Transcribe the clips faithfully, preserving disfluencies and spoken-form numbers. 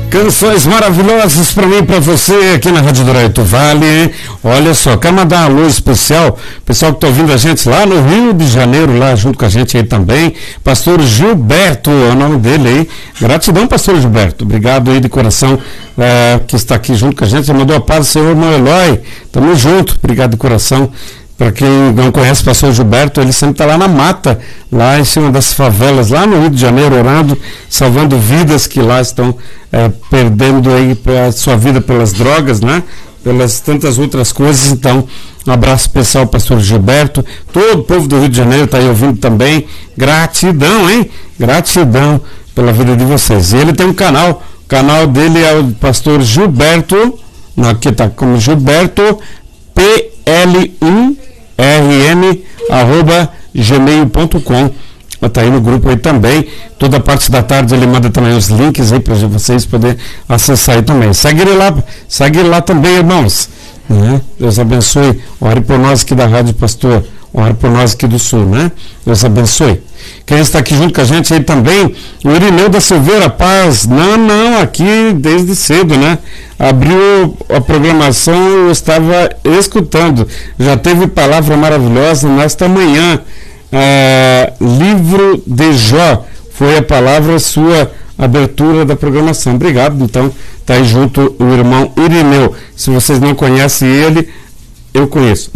Canções maravilhosas para mim e para você aqui na Rádio Dourado Vale. Olha só, quero mandar um alô especial, pessoal que está ouvindo a gente lá no Rio de Janeiro, lá junto com a gente aí também. Pastor Gilberto, é o nome dele aí. Gratidão, Pastor Gilberto. Obrigado aí de coração é, que está aqui junto com a gente. Você mandou a paz do Senhor, irmão Eloy. Tamo junto. Obrigado de coração. Para quem não conhece o pastor Gilberto, ele sempre está lá na mata, lá em cima das favelas, lá no Rio de Janeiro, orando, salvando vidas que lá estão é, perdendo aí a sua vida pelas drogas, né? Pelas tantas outras coisas. Então, um abraço especial ao pastor Gilberto, todo o povo do Rio de Janeiro está aí ouvindo também. Gratidão, hein? Gratidão pela vida de vocês. E ele tem um canal, o canal dele é o pastor Gilberto, aqui está como Gilberto P L um R M arroba gmail ponto com. Está aí no grupo aí também. Toda parte da tarde ele manda também os links aí para vocês poderem acessar aí também. Segue ele lá, segue ele lá também, irmãos. Né? Deus abençoe. Ore por nós aqui da Rádio Pastor. Ore por nós aqui do Sul, né? Deus abençoe. Quem está aqui junto com a gente aí também, o Irineu da Silveira Paz. Não, não, aqui desde cedo, né? Abriu a programação, eu estava escutando. Já teve palavra maravilhosa nesta manhã. É, livro de Jó foi a palavra sua abertura da programação. Obrigado, então, tá aí junto o irmão Irineu. Se vocês não conhecem ele, eu conheço.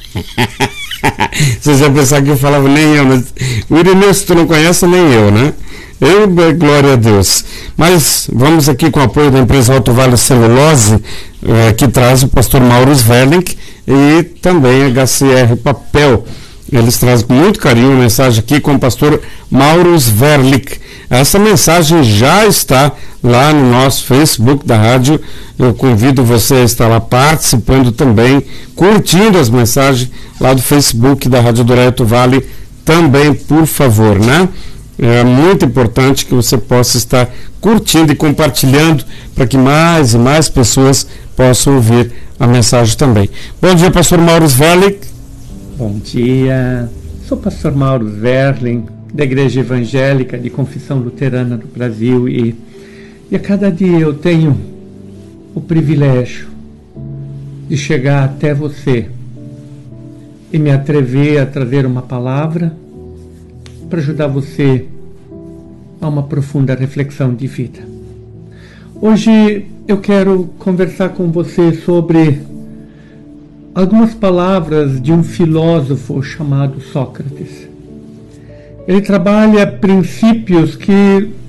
Vocês vão pensar que eu falava nem eu, mas o Irineu, se tu não conhece, nem eu, né? Eu, glória a Deus. Mas vamos aqui com o apoio da empresa Alto Vale Celulose, eh, que traz o pastor Mauro Sverling e também H C R Papel. Eles trazem com muito carinho uma mensagem aqui com o pastor Mauro Sverling. Essa mensagem já está lá no nosso Facebook da rádio. Eu convido você a estar lá participando também, curtindo as mensagens lá do Facebook da Rádio Dourado Vale também, por favor, né? É muito importante que você possa estar curtindo e compartilhando para que mais e mais pessoas possam ouvir a mensagem também. Bom dia, pastor Mauro Sverling. Bom dia, sou pastor Mauro Sverling, da Igreja Evangélica de Confissão Luterana do Brasil, e, e a cada dia eu tenho o privilégio de chegar até você e me atrever a trazer uma palavra para ajudar você a uma profunda reflexão de vida. Hoje eu quero conversar com você sobre algumas palavras de um filósofo chamado Sócrates. Ele trabalha princípios que